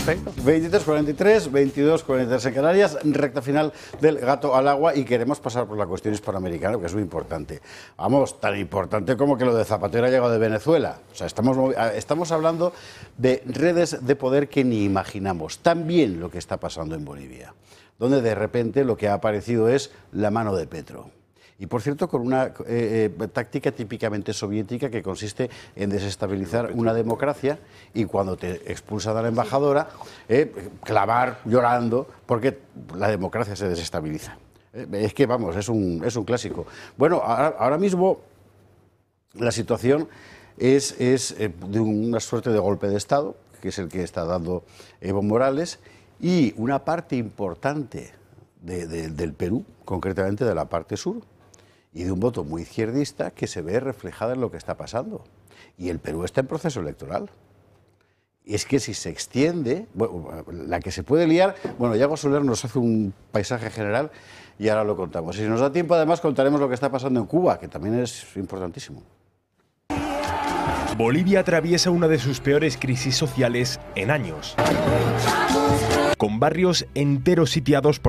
Perfecto. 23:43, 22:43 en Canarias, recta final del gato al agua y queremos pasar por la cuestión hispanoamericana, que es muy importante. Vamos, tan importante como que lo de Zapatero ha llegado de Venezuela. O sea, estamos hablando de redes de poder que ni imaginamos. También lo que está pasando en Bolivia, donde de repente lo que ha aparecido es la mano de Petro. Y por cierto, con una táctica típicamente soviética que consiste en desestabilizar una democracia y cuando te expulsan a la embajadora, clavar llorando porque la democracia se desestabiliza. Es que, vamos, es un clásico. Bueno, ahora mismo la situación es de una suerte de golpe de Estado, que es el que está dando Evo Morales, y una parte importante del Perú, concretamente de la parte sur, y de un voto muy izquierdista que se ve reflejada en lo que está pasando. Y el Perú está en proceso electoral. Y es que si se extiende, bueno, la que se puede liar, bueno, Yago Soler nos hace un paisaje general y ahora lo contamos. Y si nos da tiempo, además, contaremos lo que está pasando en Cuba, que también es importantísimo. Bolivia atraviesa una de sus peores crisis sociales en años, con barrios enteros sitiados por